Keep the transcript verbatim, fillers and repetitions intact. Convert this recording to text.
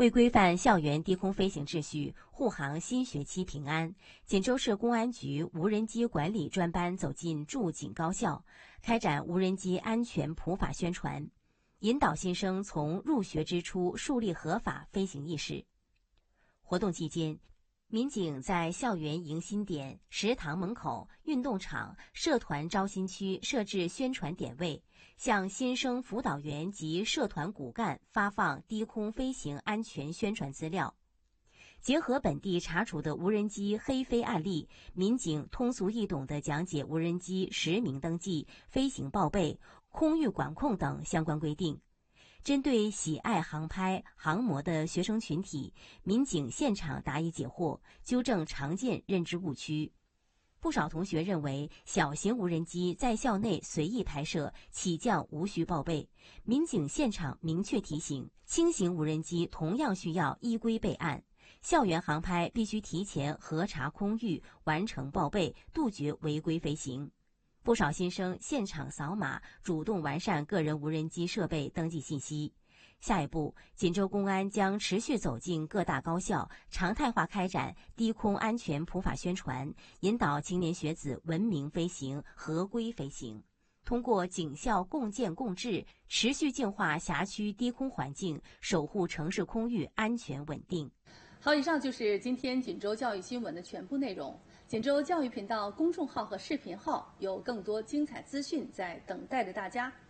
为规范校园低空飞行秩序，护航新学期平安，锦州市公安局无人机管理专班走进驻锦高校，开展无人机安全普法宣传，引导新生从入学之初树立合法飞行意识。活动期间，民警在校园迎新点、食堂门口、运动场、社团招新区设置宣传点位，向新生辅导员及社团骨干发放低空飞行安全宣传资料。结合本地查处的无人机黑飞案例，民警通俗易懂地讲解无人机实名登记、飞行报备、空域管控等相关规定。针对喜爱航拍、航模的学生群体，民警现场答疑解惑，纠正常见认知误区。不少同学认为小型无人机在校内随意拍摄，起降无需报备。民警现场明确提醒，轻型无人机同样需要依规备案。校园航拍必须提前核查空域，完成报备，杜绝违规飞行。不少新生现场扫码，主动完善个人无人机设备登记信息。下一步，锦州公安将持续走进各大高校，常态化开展低空安全普法宣传，引导青年学子文明飞行、合规飞行。通过警校共建共治，持续净化辖区低空环境，守护城市空域安全稳定。 好，以上就是今天锦州教育新闻的全部内容。锦州教育频道公众号和视频号有更多精彩资讯在等待着大家。